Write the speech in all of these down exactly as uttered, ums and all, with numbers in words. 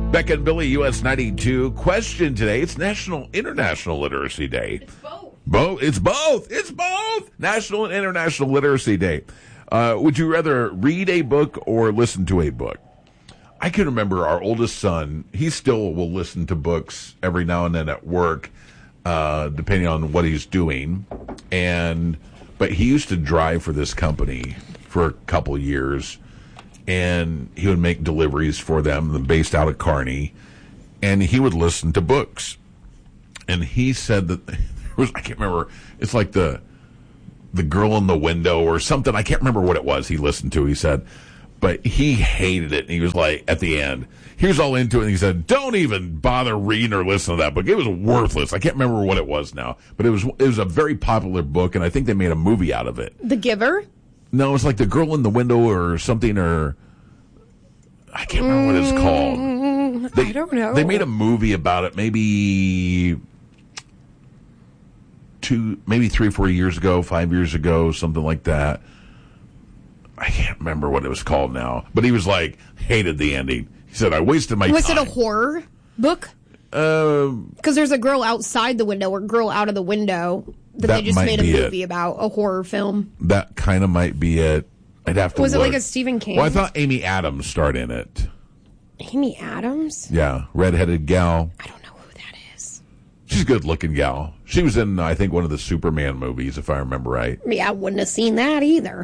Becca and Billy, U S ninety-two. Question today. It's National International Literacy Day. It's both. Both. It's both. It's both. National and International Literacy Day. Uh, would you rather read a book or listen to a book? I can remember our oldest son. He still will listen to books every now and then at work, uh, depending on what he's doing. And but he used to drive for this company for a couple of years. And he would make deliveries for them, based out of Kearney, and he would listen to books. And he said that there was, I can't remember, it's like the the girl in the window or something. I can't remember what it was he listened to, he said. But he hated it, and he was like, at the end, he was all into it, and he said, don't even bother reading or listening to that book. It was worthless. I can't remember what it was now. But it was it was a very popular book, and I think they made a movie out of it. The Giver? No, it's like The Girl in the Window or something, or I can't remember what it's called. They, I don't know. They made a movie about it maybe two, maybe three or four years ago, five years ago, something like that. I can't remember what it was called now. But he was like, hated the ending. He said, I wasted my was time. Was it a horror book? Because um, there's a girl outside the window or girl out of the window that, that they just might made a be movie it. about, a horror film. That kind of might be it. I'd have to Was look. it like a Stephen King? Well, I thought Amy Adams starred in it. Amy Adams? Yeah, redheaded gal. I don't know who that is. She's a good-looking gal. She was in, I think, one of the Superman movies, if I remember right. Yeah, I wouldn't have seen that either.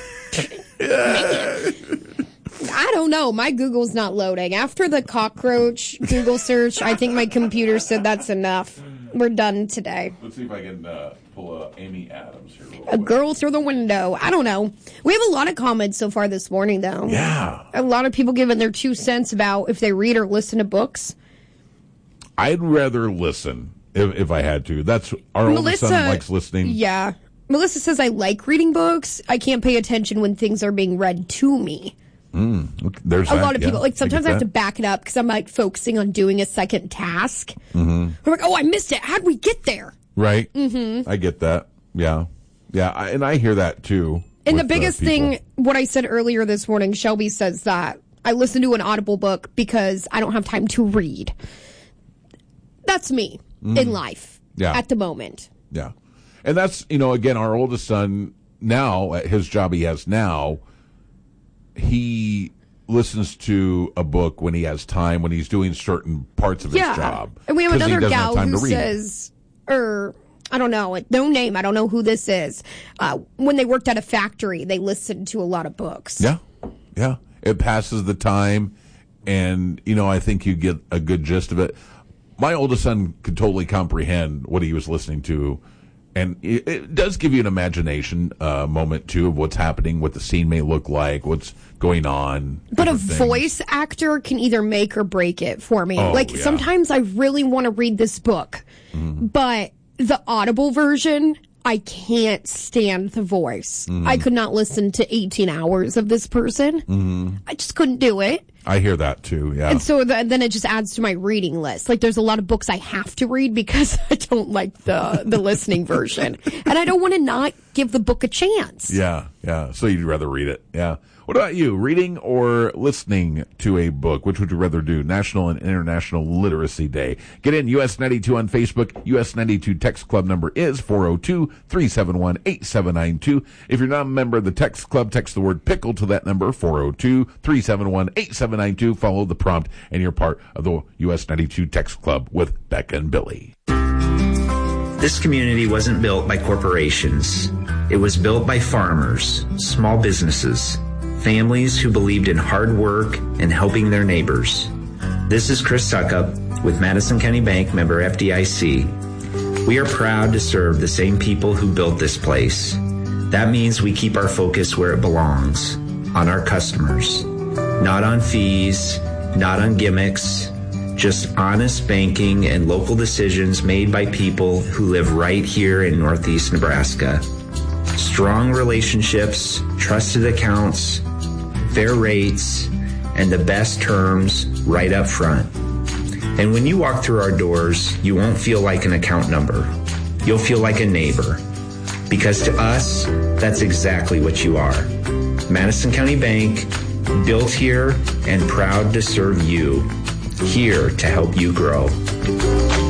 I don't know. My Google's not loading. After the cockroach Google search, I think my computer said that's enough. We're done today. Let's see if I can uh, pull uh, Amy Adams here. A girl through the window. I don't know. We have a lot of comments so far this morning, though. Yeah. A lot of people giving their two cents about if they read or listen to books. I'd rather listen if, if I had to. That's our oldest son likes listening. Yeah. Melissa says, I like reading books. I can't pay attention when things are being read to me. Mm, okay, there's a that, lot of people. yeah, Like sometimes I, I have that. to back it up because I'm like focusing on doing a second task. Mm-hmm. I'm like, oh, I missed it. How'd we get there? Right. Mm-hmm. I get that. Yeah. Yeah. I, and I hear that too. And with, the biggest uh, thing, what I said earlier this morning, Shelby says that I listen to an Audible book because I don't have time to read. That's me mm. in life yeah. at the moment. Yeah. And that's, you know, again, our oldest son now, at his job he has now, he listens to a book when he has time, when he's doing certain parts of yeah. his job. And we have 'cause he another doesn't have gal time who to read. says, or I don't know, no name, I don't know who this is. Uh, when they worked at a factory, they listened to a lot of books. Yeah. Yeah. It passes the time, and, you know, I think you get a good gist of it. My oldest son could totally comprehend what he was listening to. And it, it does give you an imagination uh, moment, too, of what's happening, what the scene may look like, what's going on. But a things. voice actor can either make or break it for me. Oh, like, yeah. sometimes I really want to read this book, mm-hmm. but the Audible version, I can't stand the voice. Mm-hmm. I could not listen to eighteen hours of this person. Mm-hmm. I just couldn't do it. I hear that, too, yeah. And so the, then it just adds to my reading list. Like, there's a lot of books I have to read because I don't like the, the listening version. And I don't want to not give the book a chance. Yeah, yeah. So you'd rather read it, yeah. What about you? Reading or listening to a book? Which would you rather do? National and International Literacy Day. Get in U S ninety-two on Facebook. U S ninety-two Text Club number is four oh two, three seven one, eight seven nine two. If you're not a member of the Text Club, text the word pickle to that number, four oh two, three seven one, eight seven nine two. Follow the prompt, and you're part of the U S ninety-two Text Club with Becca and Billy. This community wasn't built by corporations. It was built by farmers, small businesses, families who believed in hard work and helping their neighbors. This is Chris Suckup with Madison County Bank, member F D I C. We are proud to serve the same people who built this place. That means we keep our focus where it belongs, on our customers. Not on fees, not on gimmicks, just honest banking and local decisions made by people who live right here in Northeast Nebraska. Strong relationships, trusted accounts, fair rates, and the best terms right up front. And when you walk through our doors, you won't feel like an account number. You'll feel like a neighbor. Because to us, that's exactly what you are. Madison County Bank, built here and proud to serve you. here to help you grow.